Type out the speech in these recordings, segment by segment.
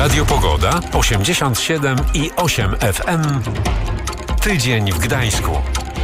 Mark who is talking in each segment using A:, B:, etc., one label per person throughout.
A: Radio Pogoda 87,8 FM. Tydzień w Gdańsku.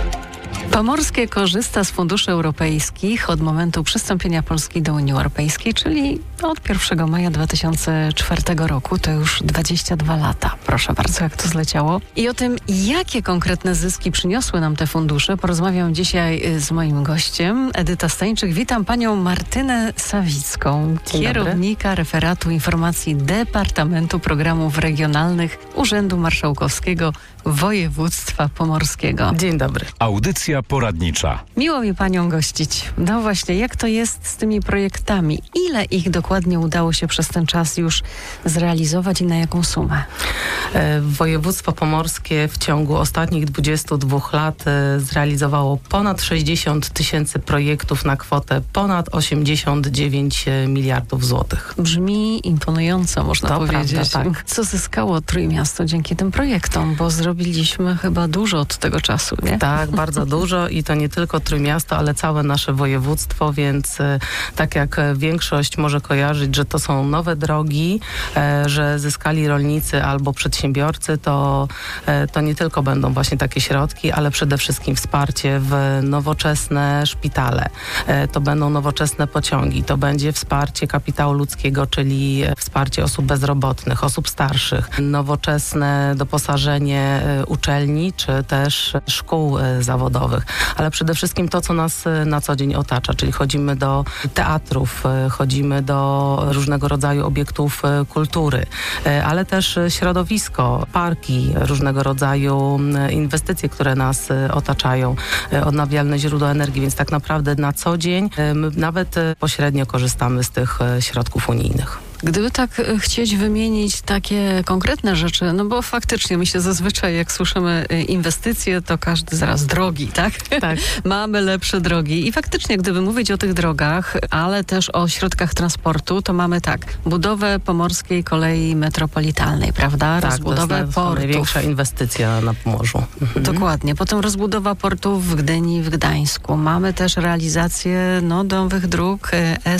B: Pomorskie korzysta z funduszy europejskich od momentu przystąpienia Polski do Unii Europejskiej, czyli od 1 maja 2004 roku. To już 22 lata. Proszę bardzo, jak to zleciało. I o tym, jakie konkretne zyski przyniosły nam te fundusze, porozmawiam dzisiaj z moim gościem, Edyta Stańczyk. Witam panią Martynę Sawicką, kierownika referatu informacji Departamentu Programów Regionalnych Urzędu Marszałkowskiego Województwa Pomorskiego.
C: Dzień dobry.
A: Audycja poradnicza.
B: Miło mi panią gościć. No właśnie, jak to jest z tymi projektami? Ile ich dokładnie udało się przez ten czas już zrealizować i na jaką sumę?
C: Województwo pomorskie w ciągu ostatnich 22 lat zrealizowało ponad 60 tysięcy projektów na kwotę ponad 89 miliardów złotych.
B: Brzmi imponująco, można powiedzieć.
C: Prawda, tak.
B: Co zyskało Trójmiasto dzięki tym projektom? Bo zrobiliśmy chyba dużo od tego czasu, nie?
C: Tak, bardzo dużo i to nie tylko Trójmiasto, ale całe nasze województwo, więc tak jak większość może kojarzyć, że to są nowe drogi, że zyskali rolnicy albo przedsiębiorcy, to nie tylko będą właśnie takie środki, ale przede wszystkim wsparcie w nowoczesne szpitale. To będą nowoczesne pociągi, to będzie wsparcie kapitału ludzkiego, czyli wsparcie osób bezrobotnych, osób starszych, nowoczesne doposażenie uczelni, czy też szkół zawodowych, ale przede wszystkim to, co nas na co dzień otacza, czyli chodzimy do teatrów, chodzimy do różnego rodzaju obiektów kultury, ale też środowisko, parki, różnego rodzaju inwestycje, które nas otaczają, odnawialne źródła energii, więc tak naprawdę na co dzień my nawet pośrednio korzystamy z tych środków unijnych.
B: Gdyby tak chcieć wymienić takie konkretne rzeczy, no bo faktycznie myślę zazwyczaj jak słyszymy inwestycje, to każdy zaraz drogi, tak?
C: Tak.
B: Mamy lepsze drogi i faktycznie gdyby mówić o tych drogach, ale też o środkach transportu, to mamy tak, budowę Pomorskiej Kolei Metropolitalnej, prawda?
C: Tak,
B: rozbudowę
C: to
B: portów.
C: największa inwestycja na Pomorzu.
B: Dokładnie. Potem rozbudowa portów w Gdyni i w Gdańsku. Mamy też realizację nowych dróg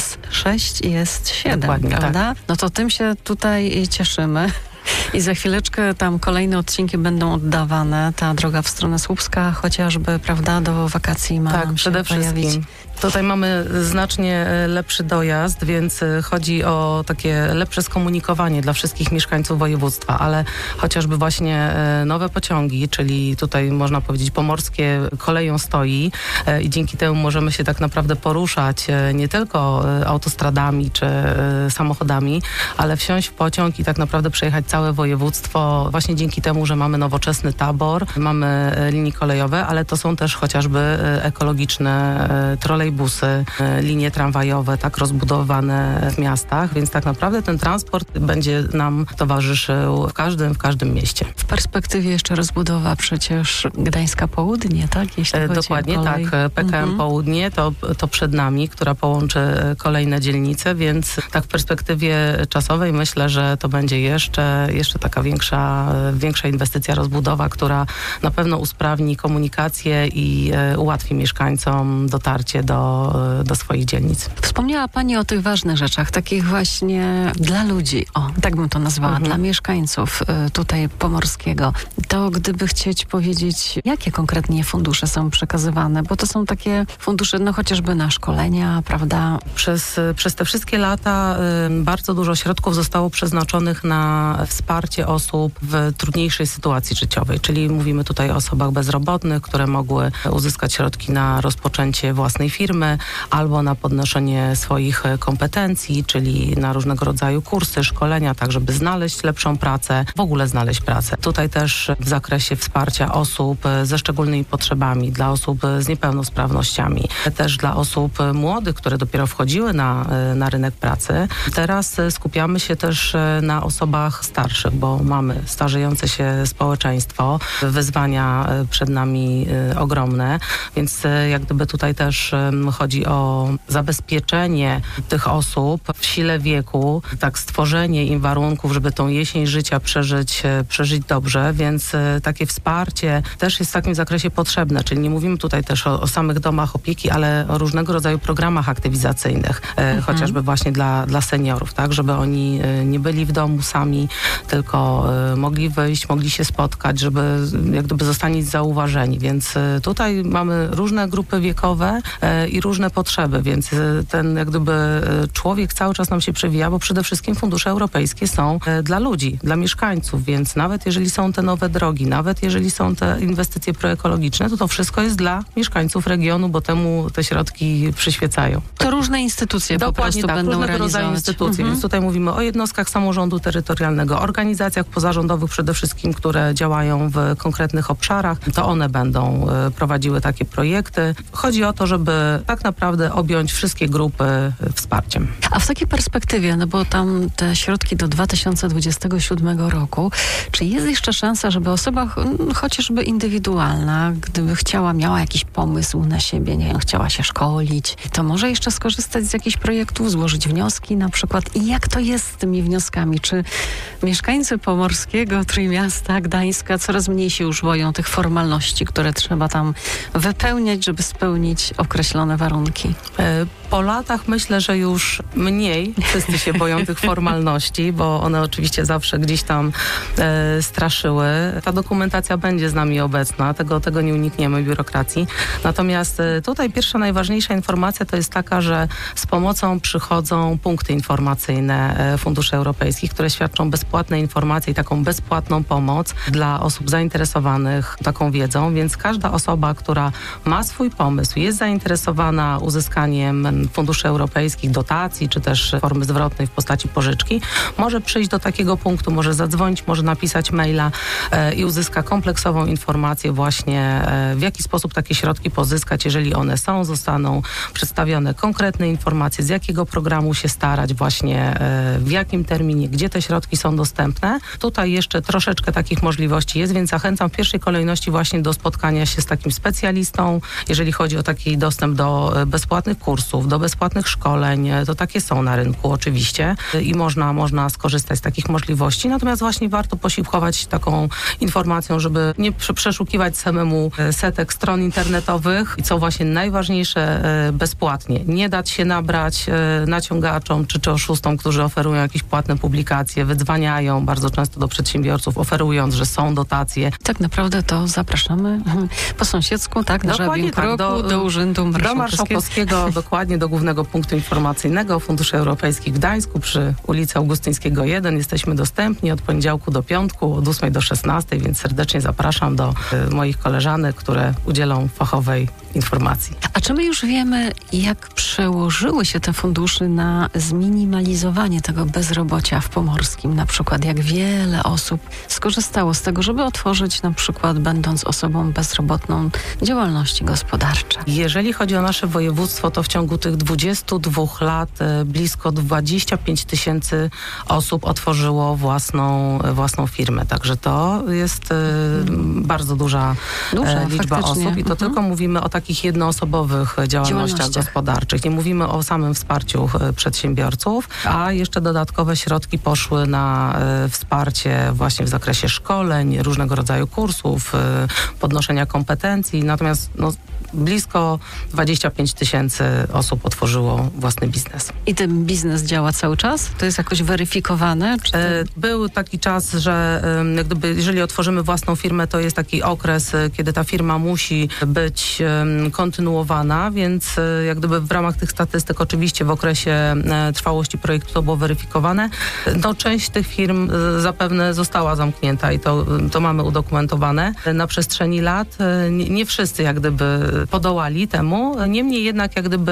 B: S6 i S7,
C: Dokładnie,
B: prawda?
C: tak.
B: No to tym się tutaj cieszymy. I za chwileczkę tam kolejne odcinki będą oddawane. Ta droga w stronę Słupska chociażby, prawda, do wakacji ma nam się
C: przede
B: pojawić.
C: wszystkim. Tutaj mamy znacznie lepszy dojazd, więc chodzi o takie lepsze skomunikowanie dla wszystkich mieszkańców województwa, ale chociażby właśnie nowe pociągi, czyli tutaj można powiedzieć pomorskie koleją stoi i dzięki temu możemy się tak naprawdę poruszać nie tylko autostradami czy samochodami, ale wsiąść w pociąg i tak naprawdę przejechać całe województwo właśnie dzięki temu, że mamy nowoczesny tabor, mamy linie kolejowe, ale to są też chociażby ekologiczne trolejbusy, linie tramwajowe, tak rozbudowane w miastach, więc tak naprawdę ten transport będzie nam towarzyszył w każdym mieście.
B: W perspektywie jeszcze rozbudowa przecież Gdańska Południe, tak? Jeśli chodzi
C: Dokładnie
B: o kolej.
C: tak. PKM Południe to przed nami, która połączy kolejne dzielnice, więc tak w perspektywie czasowej myślę, że to będzie jeszcze taka większa inwestycja, rozbudowa, która na pewno usprawni komunikację i ułatwi mieszkańcom dotarcie do swoich dzielnic.
B: Wspomniała pani o tych ważnych rzeczach, takich właśnie dla ludzi, tak bym to nazwała, dla mieszkańców tutaj pomorskiego. To gdyby chcieć powiedzieć, jakie konkretnie fundusze są przekazywane, bo to są takie fundusze, chociażby na szkolenia, prawda?
C: Przez te wszystkie lata bardzo dużo środków zostało przeznaczonych na wsparcie osób w trudniejszej sytuacji życiowej, czyli mówimy tutaj o osobach bezrobotnych, które mogły uzyskać środki na rozpoczęcie własnej firmy albo na podnoszenie swoich kompetencji, czyli na różnego rodzaju kursy, szkolenia, tak żeby znaleźć lepszą pracę, w ogóle znaleźć pracę. Tutaj też w zakresie wsparcia osób ze szczególnymi potrzebami, dla osób z niepełnosprawnościami, też dla osób młodych, które dopiero wchodziły na rynek pracy. Teraz skupiamy się też na osobach starszych, bo mamy starzejące się społeczeństwo, wyzwania przed nami ogromne, więc jak gdyby tutaj też chodzi o zabezpieczenie tych osób w sile wieku, tak stworzenie im warunków, żeby tą jesień życia przeżyć dobrze, więc takie wsparcie też jest w takim zakresie potrzebne, czyli nie mówimy tutaj też o samych domach opieki, ale o różnego rodzaju programach aktywizacyjnych, chociażby właśnie dla seniorów, tak, żeby oni nie byli w domu sami, tylko mogli wyjść, mogli się spotkać, żeby jak gdyby zostali zauważeni, więc tutaj mamy różne grupy wiekowe i różne potrzeby, więc ten jak gdyby człowiek cały czas nam się przewija, bo przede wszystkim fundusze europejskie są dla ludzi, dla mieszkańców, więc nawet jeżeli są te nowe drogi, nawet jeżeli są te inwestycje proekologiczne, to wszystko jest dla mieszkańców regionu, bo temu te środki przyświecają.
B: To różne instytucje po prostu będą
C: różnego rodzaju instytucje, więc tutaj mówimy o jednostkach samorządu terytorialnego, organizacjach pozarządowych przede wszystkim, które działają w konkretnych obszarach, to one będą prowadziły takie projekty. Chodzi o to, żeby tak naprawdę objąć wszystkie grupy wsparciem.
B: A w takiej perspektywie, no bo tam te środki do 2027 roku, czy jest jeszcze szansa, żeby osoba chociażby indywidualna, gdyby miała jakiś pomysł na siebie, nie wiem, chciała się szkolić, to może jeszcze skorzystać z jakichś projektów, złożyć wnioski na przykład? I jak to jest z tymi wnioskami? Czy mieszkańcy Pomorskiego, Trójmiasta, Gdańska coraz mniej się już boją tych formalności, które trzeba tam wypełniać, żeby spełnić określone warunki?
C: Po latach myślę, że już mniej wszyscy się boją tych formalności, bo one oczywiście zawsze gdzieś tam straszyły. Ta dokumentacja będzie z nami obecna, tego nie unikniemy, biurokracji. Natomiast tutaj pierwsza, najważniejsza informacja to jest taka, że z pomocą przychodzą punkty informacyjne funduszy europejskich, które świadczą bezpłatne informacje i taką bezpłatną pomoc dla osób zainteresowanych taką wiedzą, więc każda osoba, która ma swój pomysł, jest zainteresowana uzyskaniem funduszy europejskich, dotacji, czy też formy zwrotnej w postaci pożyczki, może przyjść do takiego punktu, może zadzwonić, może napisać maila i uzyska kompleksową informację właśnie, w jaki sposób takie środki pozyskać, jeżeli one są, zostaną przedstawione konkretne informacje, z jakiego programu się starać, właśnie w jakim terminie, gdzie te środki są dostępne. Tutaj jeszcze troszeczkę takich możliwości jest, więc zachęcam w pierwszej kolejności właśnie do spotkania się z takim specjalistą, jeżeli chodzi o taki dostęp do bezpłatnych kursów, do bezpłatnych szkoleń, to takie są na rynku oczywiście i można skorzystać z takich możliwości, natomiast właśnie warto posiłkować taką informacją, żeby nie przeszukiwać samemu setek stron internetowych i co właśnie najważniejsze, bezpłatnie. Nie dać się nabrać naciągaczom czy oszustom, którzy oferują jakieś płatne publikacje, wydzwaniają bardzo często do przedsiębiorców, oferując, że są dotacje.
B: Tak naprawdę to zapraszamy po sąsiedzku, tak? Na Żabim Kroku, do Urzędu
C: Marszałkowskiego, dokładnie do Głównego Punktu Informacyjnego Funduszy Europejskich w Gdańsku przy ulicy Augustyńskiego 1. Jesteśmy dostępni od poniedziałku do piątku, od 8 do 16, więc serdecznie zapraszam do moich koleżanek, które udzielą fachowej informacji.
B: A czy my już wiemy, jak przełożyły się te fundusze na zminimalizowanie tego bezrobocia w Pomorskim? Na przykład jak wiele osób skorzystało z tego, żeby otworzyć na przykład, będąc osobą bezrobotną, działalności gospodarcze?
C: Jeżeli chodzi o nasze województwo, to w ciągu tych 22 lat blisko 25 000 osób otworzyło własną firmę. Także to jest bardzo duża liczba osób i to tylko mówimy o takich jednoosobowych działalnościach gospodarczych. Nie mówimy o samym wsparciu przedsiębiorców, a jeszcze dodatkowe środki poszły na wsparcie właśnie w zakresie szkoleń, różnego rodzaju kursów, podnoszenia kompetencji. Natomiast blisko 25 000 osób otworzyło własny biznes.
B: I ten biznes działa cały czas? To jest jakoś weryfikowane? Czy to...
C: Był taki czas, że jak gdyby, jeżeli otworzymy własną firmę, to jest taki okres, kiedy ta firma musi być kontynuowana, więc jak gdyby w ramach tych statystyk oczywiście w okresie trwałości projektu to było weryfikowane. Część tych firm zapewne została zamknięta i to mamy udokumentowane na przestrzeni lat. Nie wszyscy jak gdyby podołali temu. Niemniej jednak jak gdyby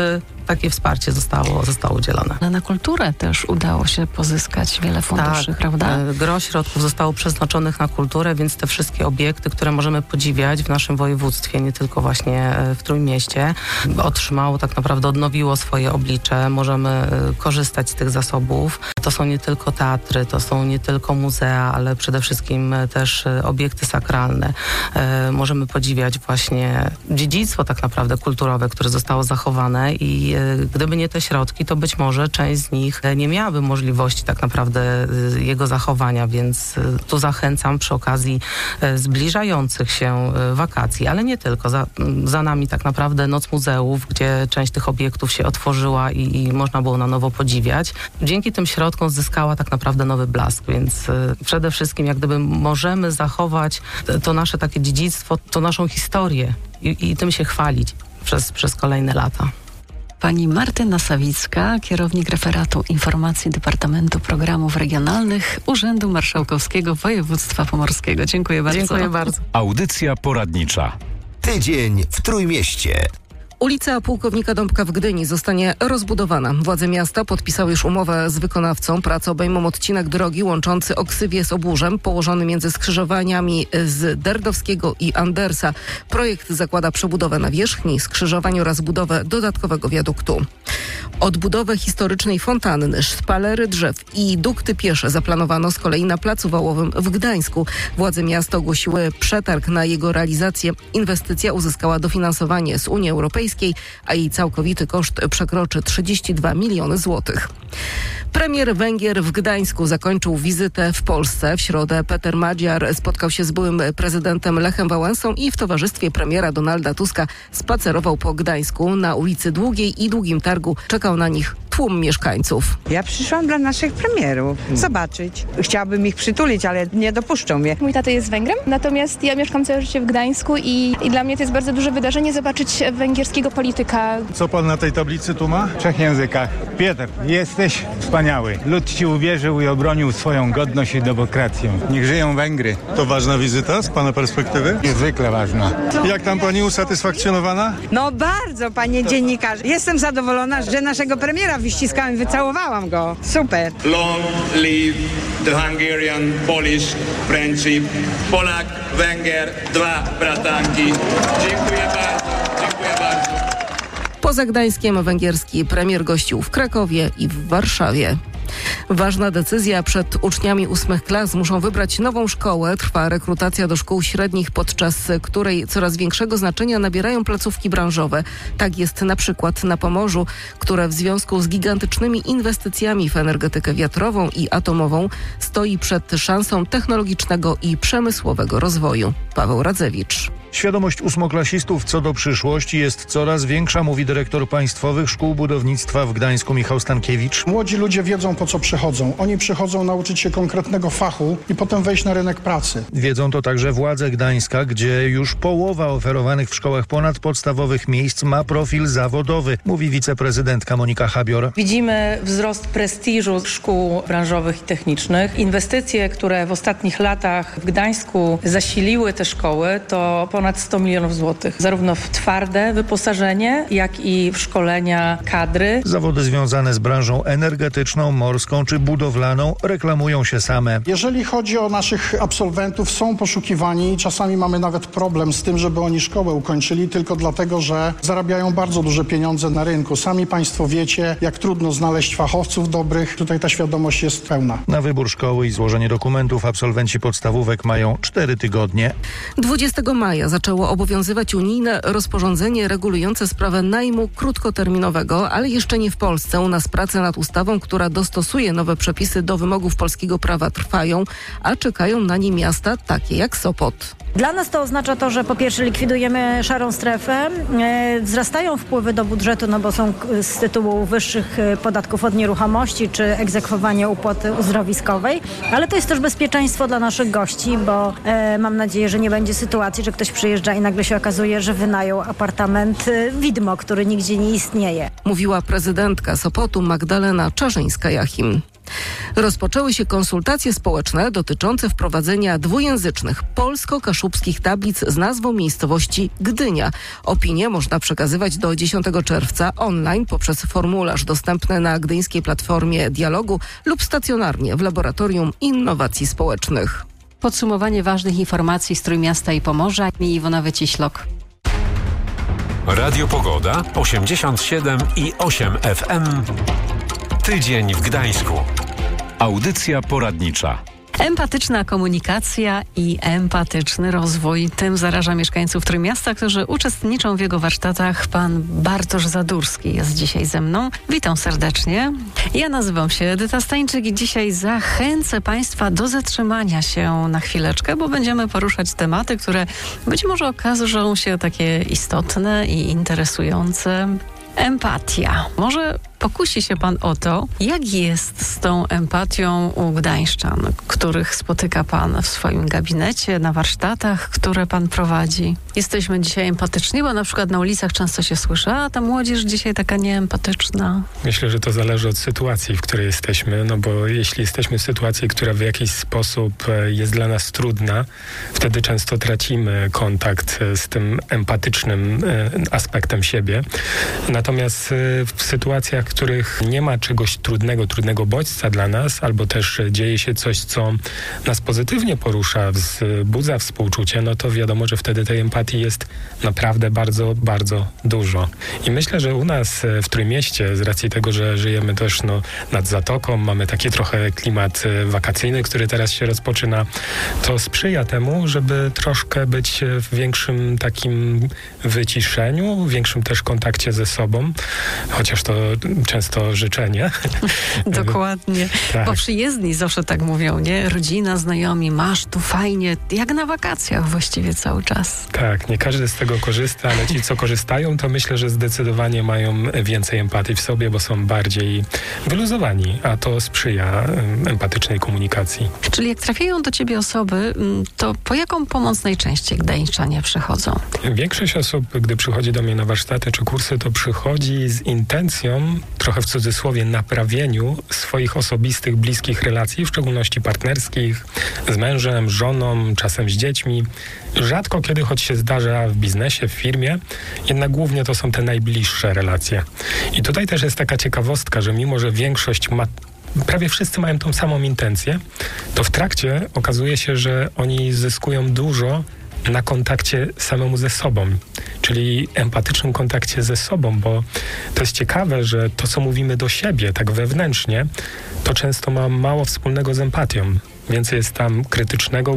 C: takie wsparcie zostało udzielone.
B: Ale na kulturę też udało się pozyskać wiele funduszy, prawda?
C: Gros środków zostało przeznaczonych na kulturę, więc te wszystkie obiekty, które możemy podziwiać w naszym województwie, nie tylko właśnie w Trójmieście, otrzymało tak naprawdę, odnowiło swoje oblicze. Możemy korzystać z tych zasobów. To są nie tylko teatry, to są nie tylko muzea, ale przede wszystkim też obiekty sakralne. Możemy podziwiać właśnie dziedzictwo tak naprawdę kulturowe, które zostało zachowane i gdyby nie te środki, to być może część z nich nie miałaby możliwości tak naprawdę jego zachowania, więc tu zachęcam przy okazji zbliżających się wakacji, ale nie tylko. Za nami tak naprawdę Noc Muzeów, gdzie część tych obiektów się otworzyła i można było na nowo podziwiać. Dzięki tym środkom zyskała tak naprawdę nowy blask, więc przede wszystkim jak gdyby możemy zachować to nasze takie dziedzictwo, to naszą historię i tym się chwalić przez kolejne lata.
B: Pani Martyna Sawicka, kierownik referatu informacji Departamentu Programów Regionalnych Urzędu Marszałkowskiego Województwa Pomorskiego. Dziękuję bardzo.
C: Dziękuję bardzo.
A: Audycja poradnicza.
D: Tydzień w Trójmieście.
E: Ulica Pułkownika Dąbka w Gdyni zostanie rozbudowana. Władze miasta podpisały już umowę z wykonawcą. Prace obejmą odcinek drogi łączący Oksywię z Obórzem, położony między skrzyżowaniami z Derdowskiego i Andersa. Projekt zakłada przebudowę nawierzchni, skrzyżowań oraz budowę dodatkowego wiaduktu. Odbudowę historycznej fontanny, szpalery drzew i dukty piesze zaplanowano z kolei na Placu Wałowym w Gdańsku. Władze miasta ogłosiły przetarg na jego realizację. Inwestycja uzyskała dofinansowanie z Unii Europejskiej, a jej całkowity koszt przekroczy 32 miliony złotych. Premier Węgier w Gdańsku zakończył wizytę w Polsce. W środę Peter Magyar spotkał się z byłym prezydentem Lechem Wałęsą i w towarzystwie premiera Donalda Tuska spacerował po Gdańsku. Na ulicy Długiej i Długim Targu czekał na nich tłum mieszkańców.
F: Ja przyszłam dla naszych premierów zobaczyć. Chciałabym ich przytulić, ale nie dopuszczą mnie.
G: Mój tata jest Węgrem, natomiast ja mieszkam całe życie w Gdańsku i dla mnie to jest bardzo duże wydarzenie zobaczyć węgierskiego polityka.
H: Co pan na tej tablicy tu ma? W 3 językach. Pieter, jesteś wspaniały. Lud ci uwierzył i obronił swoją godność i demokrację. Niech żyją Węgry.
I: To ważna wizyta z pana perspektywy?
H: Niezwykle ważna.
I: Jak tam pani usatysfakcjonowana?
F: No bardzo, panie dziennikarz. Jestem zadowolona, że naszego premiera wyściskałem, wycałowałam go. Super.
J: Long live the Hungarian-Polish friendship. Polak, Węgier, 2 bratanki. Dziękuję bardzo. Dziękuję bardzo.
E: Poza Gdańskiem węgierski premier gościł w Krakowie i w Warszawie. Ważna decyzja. Przed uczniami 8 klas muszą wybrać nową szkołę. Trwa rekrutacja do szkół średnich, podczas której coraz większego znaczenia nabierają placówki branżowe. Tak jest na przykład na Pomorzu, które w związku z gigantycznymi inwestycjami w energetykę wiatrową i atomową stoi przed szansą technologicznego i przemysłowego rozwoju. Paweł Radzewicz.
K: Świadomość 8-klasistów co do przyszłości jest coraz większa, mówi dyrektor Państwowych Szkół Budownictwa w Gdańsku Michał Stankiewicz.
L: Młodzi ludzie wiedzą, po co przychodzą. Oni przychodzą nauczyć się konkretnego fachu i potem wejść na rynek pracy.
K: Wiedzą to także władze Gdańska, gdzie już połowa oferowanych w szkołach ponadpodstawowych miejsc ma profil zawodowy, mówi wiceprezydentka Monika Habior.
M: Widzimy wzrost prestiżu szkół branżowych i technicznych. Inwestycje, które w ostatnich latach w Gdańsku zasiliły te szkoły, to ponad 100 milionów złotych. Zarówno w twarde wyposażenie, jak i w szkolenia kadry.
K: Zawody związane z branżą energetyczną, morską czy budowlaną reklamują się same.
L: Jeżeli chodzi o naszych absolwentów, są poszukiwani i czasami mamy nawet problem z tym, żeby oni szkołę ukończyli, tylko dlatego, że zarabiają bardzo duże pieniądze na rynku. Sami państwo wiecie, jak trudno znaleźć fachowców dobrych. Tutaj ta świadomość jest pełna.
K: Na wybór szkoły i złożenie dokumentów absolwenci podstawówek mają 4 tygodnie.
E: 20 maja zaczęło obowiązywać unijne rozporządzenie regulujące sprawę najmu krótkoterminowego, ale jeszcze nie w Polsce. U nas prace nad ustawą, która dostosuje nowe przepisy do wymogów polskiego prawa trwają, a czekają na nie miasta takie jak Sopot.
N: Dla nas to oznacza to, że po pierwsze likwidujemy szarą strefę, wzrastają wpływy do budżetu, no bo są z tytułu wyższych podatków od nieruchomości czy egzekwowania opłaty uzdrowiskowej, ale to jest też bezpieczeństwo dla naszych gości, bo mam nadzieję, że nie będzie sytuacji, że ktoś przyjeżdża i nagle się okazuje, że wynajął apartament widmo, który nigdzie nie istnieje.
E: Mówiła prezydentka Sopotu Magdalena Czarzyńska-Jachim. Rozpoczęły się konsultacje społeczne dotyczące wprowadzenia dwujęzycznych polsko-kaszubskich tablic z nazwą miejscowości Gdynia. Opinie można przekazywać do 10 czerwca online poprzez formularz dostępny na gdyńskiej platformie dialogu lub stacjonarnie w Laboratorium Innowacji Społecznych.
B: Podsumowanie ważnych informacji z Trójmiasta i Pomorza. Iwona Wyciślok.
A: Radio Pogoda 87,8 FM. Tydzień w Gdańsku. Audycja poradnicza.
B: Empatyczna komunikacja i empatyczny rozwój. Tym zaraża mieszkańców Trójmiasta, którzy uczestniczą w jego warsztatach. Pan Bartosz Zadurski jest dzisiaj ze mną. Witam serdecznie. Ja nazywam się Edyta Stańczyk i dzisiaj zachęcę Państwa do zatrzymania się na chwileczkę, bo będziemy poruszać tematy, które być może okażą się takie istotne i interesujące. Empatia. Może pokusi się Pan o to, jak jest z tą empatią u gdańszczan, których spotyka Pan w swoim gabinecie, na warsztatach, które Pan prowadzi. Jesteśmy dzisiaj empatyczni, bo na przykład na ulicach często się słyszy, a ta młodzież dzisiaj taka nieempatyczna.
O: Myślę, że to zależy od sytuacji, w której jesteśmy, no bo jeśli jesteśmy w sytuacji, która w jakiś sposób jest dla nas trudna, wtedy często tracimy kontakt z tym empatycznym aspektem siebie. Natomiast w sytuacjach, w których nie ma czegoś trudnego bodźca dla nas, albo też dzieje się coś, co nas pozytywnie porusza, wzbudza współczucie, no to wiadomo, że wtedy tej empatii jest naprawdę bardzo, bardzo dużo. I myślę, że u nas w Trójmieście, z racji tego, że żyjemy też nad zatoką, mamy taki trochę klimat wakacyjny, który teraz się rozpoczyna, to sprzyja temu, żeby troszkę być w większym takim wyciszeniu, w większym też kontakcie ze sobą, chociaż to często życzenie.
B: Dokładnie.
O: Tak.
B: Bo przyjezdni zawsze tak mówią, nie? Rodzina, znajomi, masz tu fajnie, jak na wakacjach właściwie cały czas.
O: Tak, nie każdy z tego korzysta, ale ci, co korzystają, to myślę, że zdecydowanie mają więcej empatii w sobie, bo są bardziej wyluzowani, a to sprzyja empatycznej komunikacji.
B: Czyli jak trafiają do ciebie osoby, to po jaką pomoc najczęściej gdańszczanie przychodzą?
O: Większość osób, gdy przychodzi do mnie na warsztaty czy kursy, to przychodzi z intencją, trochę w cudzysłowie, naprawieniu swoich osobistych, bliskich relacji, w szczególności partnerskich, z mężem, żoną, czasem z dziećmi. Rzadko kiedy, choć się zdarza w biznesie, w firmie, jednak głównie to są te najbliższe relacje. I tutaj też jest taka ciekawostka, że mimo, że większość prawie wszyscy mają tą samą intencję, to w trakcie okazuje się, że oni zyskują dużo na kontakcie samemu ze sobą, czyli empatycznym kontakcie ze sobą, bo to jest ciekawe, że to, co mówimy do siebie tak wewnętrznie, to często ma mało wspólnego z empatią. Więcej jest tam krytycznego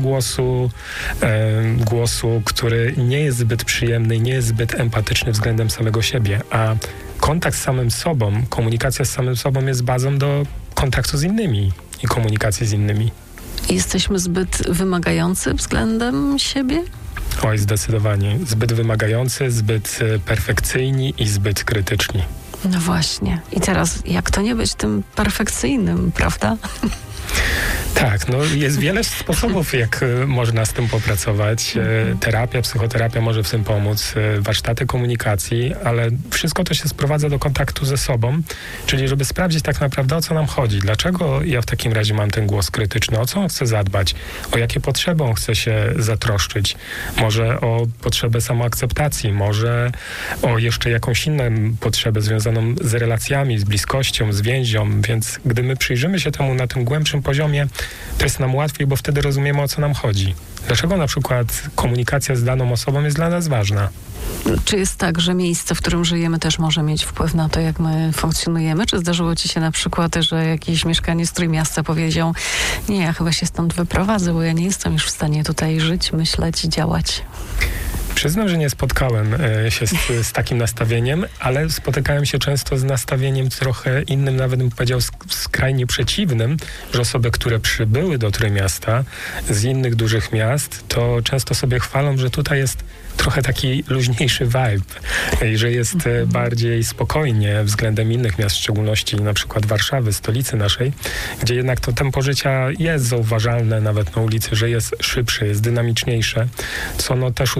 O: głosu, który nie jest zbyt przyjemny i nie jest zbyt empatyczny względem samego siebie, a kontakt z samym sobą, komunikacja z samym sobą jest bazą do kontaktu z innymi i komunikacji z innymi.
B: Jesteśmy zbyt wymagający względem siebie?
O: Oj, zdecydowanie. Zbyt wymagający, zbyt perfekcyjni i zbyt krytyczni.
B: No właśnie. I teraz jak to nie być tym perfekcyjnym, prawda?
O: Tak, jest wiele sposobów, jak można z tym popracować. Terapia, psychoterapia może w tym pomóc, warsztaty komunikacji, ale wszystko to się sprowadza do kontaktu ze sobą, czyli żeby sprawdzić tak naprawdę, o co nam chodzi. Dlaczego ja w takim razie mam ten głos krytyczny? O co on chce zadbać? O jakie potrzeby on chce się zatroszczyć? Może o potrzebę samoakceptacji, może o jeszcze jakąś inną potrzebę związaną z relacjami, z bliskością, z więzią, więc gdy my przyjrzymy się temu na tym głębszym poziomie, to jest nam łatwiej, bo wtedy rozumiemy, o co nam chodzi. Dlaczego na przykład komunikacja z daną osobą jest dla nas ważna?
B: Czy jest tak, że miejsce, w którym żyjemy, też może mieć wpływ na to, jak my funkcjonujemy? Czy zdarzyło ci się na przykład, że jakiś mieszkaniec Trójmiasta powiedział: nie, ja chyba się stąd wyprowadzę, bo ja nie jestem już w stanie tutaj żyć, myśleć, działać?
O: Przyznam, że nie spotkałem się z takim nastawieniem, ale spotykałem się często z nastawieniem trochę innym, nawet bym powiedział skrajnie przeciwnym, że osoby, które przybyły do Trójmiasta z innych dużych miast, to często sobie chwalą, że tutaj jest trochę taki luźniejszy vibe i że jest bardziej spokojnie względem innych miast, w szczególności na przykład Warszawy, stolicy naszej, gdzie jednak to tempo życia jest zauważalne nawet na ulicy, że jest szybsze, jest dynamiczniejsze, co też utrudnia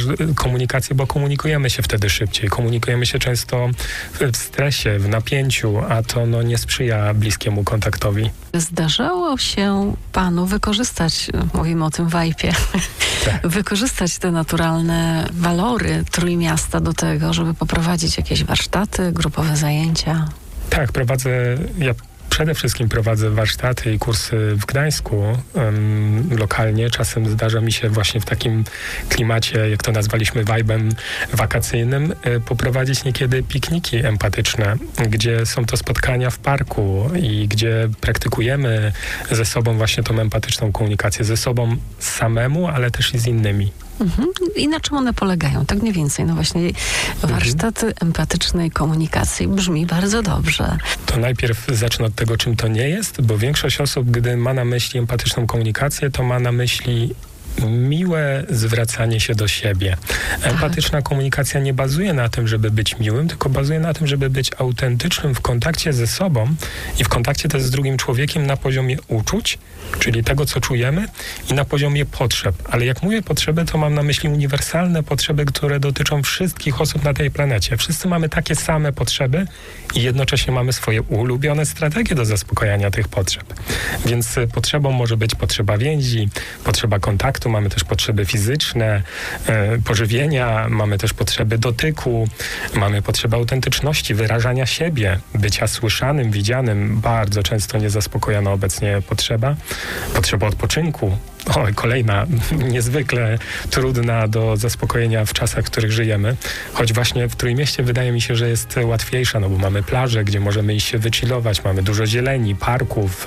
O: też komunikację, bo komunikujemy się wtedy szybciej. Komunikujemy się często w stresie, w napięciu, a to nie sprzyja bliskiemu kontaktowi.
B: Zdarzało się panu wykorzystać, mówimy o tym wajpie, wykorzystać te naturalne walory Trójmiasta do tego, żeby poprowadzić jakieś warsztaty, grupowe zajęcia?
O: Tak, przede wszystkim prowadzę warsztaty i kursy w Gdańsku lokalnie. Czasem zdarza mi się właśnie w takim klimacie, jak to nazwaliśmy, vibe'em wakacyjnym, poprowadzić niekiedy pikniki empatyczne, gdzie są to spotkania w parku i gdzie praktykujemy ze sobą właśnie tą empatyczną komunikację. Ze sobą samemu, ale też i z innymi.
B: I na czym one polegają? Tak mniej więcej. Właśnie warsztaty empatycznej komunikacji. Brzmi bardzo dobrze.
O: To najpierw zacznę od tego, czym to nie jest, bo większość osób, gdy ma na myśli empatyczną komunikację, to ma na myśli miłe zwracanie się do siebie. Empatyczna komunikacja nie bazuje na tym, żeby być miłym, tylko bazuje na tym, żeby być autentycznym w kontakcie ze sobą i w kontakcie też z drugim człowiekiem na poziomie uczuć, czyli tego, co czujemy, i na poziomie potrzeb. Ale jak mówię potrzeby, to mam na myśli uniwersalne potrzeby, które dotyczą wszystkich osób na tej planecie. Wszyscy mamy takie same potrzeby i jednocześnie mamy swoje ulubione strategie do zaspokojenia tych potrzeb. Więc potrzebą może być potrzeba więzi, potrzeba kontaktu, mamy też potrzeby fizyczne, pożywienia, mamy też potrzeby dotyku, mamy potrzebę autentyczności, wyrażania siebie, bycia słyszanym, widzianym. Bardzo często niezaspokojona obecnie potrzeba odpoczynku. Kolejna niezwykle trudna do zaspokojenia w czasach, w których żyjemy. Choć właśnie w Trójmieście wydaje mi się, że jest łatwiejsza, bo mamy plaże, gdzie możemy iść się wychillować, mamy dużo zieleni, parków,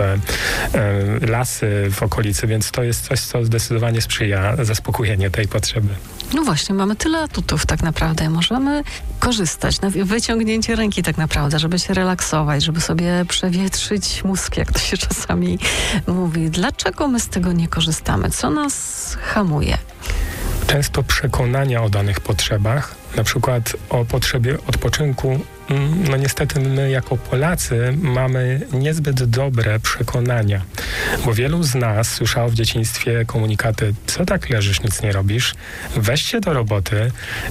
O: lasy w okolicy, więc to jest coś, co zdecydowanie sprzyja zaspokojeniu tej potrzeby.
B: No właśnie, mamy tyle atutów tak naprawdę. Możemy korzystać na wyciągnięcie ręki tak naprawdę, żeby się relaksować, żeby sobie przewietrzyć mózg, jak to się czasami mówi. Dlaczego my z tego nie korzystamy? Co nas hamuje?
O: Często przekonania o danych potrzebach, na przykład o potrzebie odpoczynku, niestety my jako Polacy mamy niezbyt dobre przekonania, bo wielu z nas słyszało w dzieciństwie komunikaty: co tak leżysz, nic nie robisz, weź się do roboty,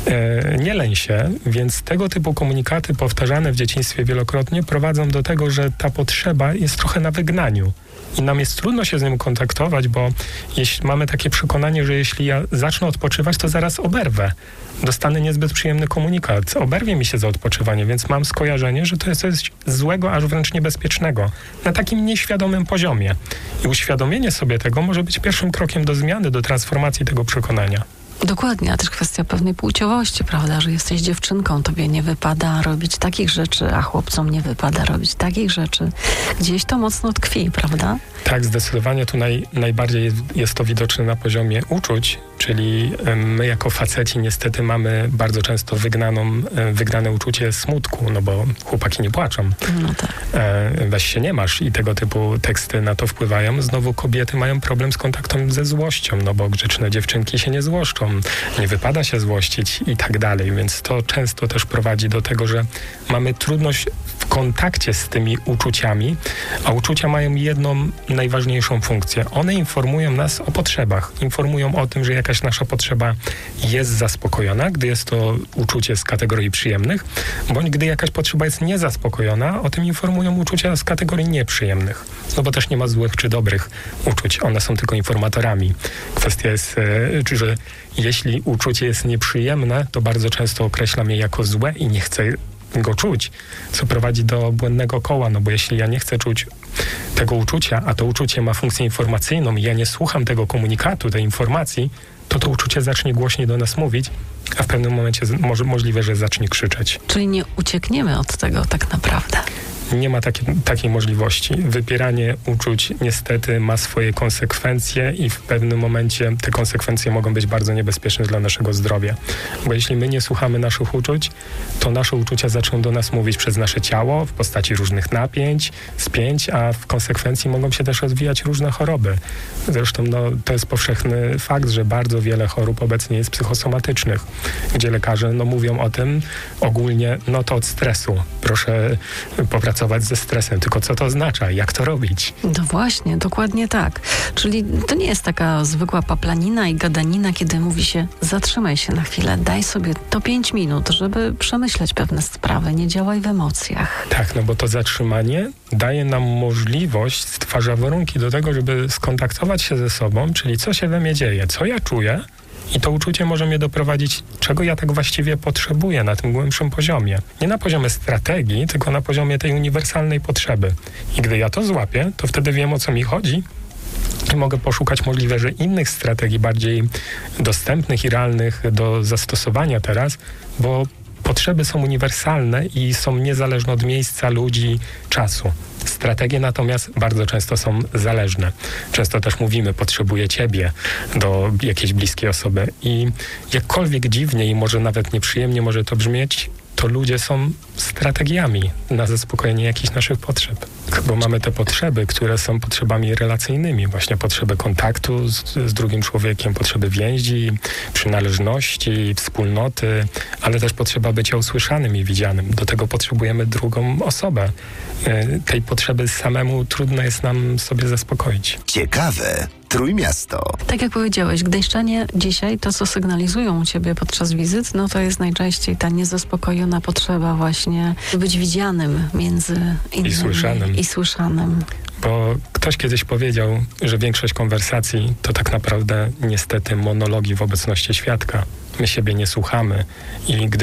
O: nie leń się, więc tego typu komunikaty powtarzane w dzieciństwie wielokrotnie prowadzą do tego, że ta potrzeba jest trochę na wygnaniu. I nam jest trudno się z nim kontaktować, bo mamy takie przekonanie, że jeśli ja zacznę odpoczywać, to zaraz oberwę. Dostanę niezbyt przyjemny komunikat. Oberwie mi się za odpoczywanie, więc mam skojarzenie, że to jest coś złego, aż wręcz niebezpiecznego. Na takim nieświadomym poziomie. I uświadomienie sobie tego może być pierwszym krokiem do zmiany, do transformacji tego przekonania.
B: Dokładnie, a też kwestia pewnej płciowości, prawda, że jesteś dziewczynką, tobie nie wypada robić takich rzeczy, a chłopcom nie wypada robić takich rzeczy. Gdzieś to mocno tkwi, prawda? Tak,
O: zdecydowanie tu najbardziej jest to widoczne na poziomie uczuć, czyli my jako faceci niestety mamy bardzo często wygnane uczucie smutku, bo chłopaki nie płaczą.
B: No tak.
O: Weź się nie masz i tego typu teksty na to wpływają. Znowu kobiety mają problem z kontaktem ze złością, bo grzeczne dziewczynki się nie złoszczą, nie wypada się złościć i tak dalej, więc to często też prowadzi do tego, że mamy trudność w kontakcie z tymi uczuciami, a uczucia mają jedną najważniejszą funkcję. One informują nas o potrzebach, informują o tym, że jakaś nasza potrzeba jest zaspokojona, gdy jest to uczucie z kategorii przyjemnych, bądź gdy jakaś potrzeba jest niezaspokojona, o tym informują uczucia z kategorii nieprzyjemnych. Bo też nie ma złych czy dobrych uczuć, one są tylko informatorami. Kwestia jest, że jeśli uczucie jest nieprzyjemne, to bardzo często określam je jako złe i nie chcę go czuć, co prowadzi do błędnego koła, bo jeśli ja nie chcę czuć tego uczucia, a to uczucie ma funkcję informacyjną i ja nie słucham tego komunikatu, tej informacji, to uczucie zacznie głośniej do nas mówić, a w pewnym momencie możliwe, że zacznie krzyczeć.
B: Czyli nie uciekniemy od tego tak naprawdę.
O: Nie ma takiej możliwości. Wypieranie uczuć niestety ma swoje konsekwencje i w pewnym momencie te konsekwencje mogą być bardzo niebezpieczne dla naszego zdrowia. Bo jeśli my nie słuchamy naszych uczuć, to nasze uczucia zaczną do nas mówić przez nasze ciało w postaci różnych napięć, spięć, a w konsekwencji mogą się też rozwijać różne choroby. Zresztą to jest powszechny fakt, że bardzo wiele chorób obecnie jest psychosomatycznych, gdzie lekarze mówią o tym ogólnie, to od stresu. proszę popracować ze stresem. Tylko co to oznacza? Jak to robić?
B: No właśnie, dokładnie tak. Czyli to nie jest taka zwykła paplanina i gadanina, kiedy mówi się zatrzymaj się na chwilę, daj sobie to 5 minut, żeby przemyśleć pewne sprawy, nie działaj w emocjach.
O: Tak, no bo to zatrzymanie daje nam możliwość, stwarza warunki do tego, żeby skontaktować się ze sobą, czyli co się we mnie dzieje, co ja czuję, i to uczucie może mnie doprowadzić, czego ja tak właściwie potrzebuję na tym głębszym poziomie. Nie na poziomie strategii, tylko na poziomie tej uniwersalnej potrzeby. I gdy ja to złapię, to wtedy wiem, o co mi chodzi i mogę poszukać możliwe, że innych strategii bardziej dostępnych i realnych do zastosowania teraz, bo potrzeby są uniwersalne i są niezależne od miejsca, ludzi, czasu. Strategie natomiast bardzo często są zależne. Często też mówimy, potrzebuję ciebie do jakiejś bliskiej osoby. I jakkolwiek dziwnie i może nawet nieprzyjemnie może to brzmieć, to ludzie są strategiami na zaspokojenie jakichś naszych potrzeb. Bo mamy te potrzeby, które są potrzebami relacyjnymi. Właśnie potrzeby kontaktu z drugim człowiekiem, potrzeby więzi, przynależności, wspólnoty, ale też potrzeba bycia usłyszanym i widzianym. Do tego potrzebujemy drugą osobę. Tej potrzeby samemu trudno jest nam sobie zaspokoić.
D: Ciekawe Trójmiasto.
B: Tak jak powiedziałeś, gdańszczanie dzisiaj to, co sygnalizują u ciebie podczas wizyt, no to jest najczęściej ta niezaspokojona potrzeba właśnie być widzianym między innymi i słyszanym.
O: Bo ktoś kiedyś powiedział, że większość konwersacji to tak naprawdę niestety monologi w obecności świadka. My siebie nie słuchamy i gdy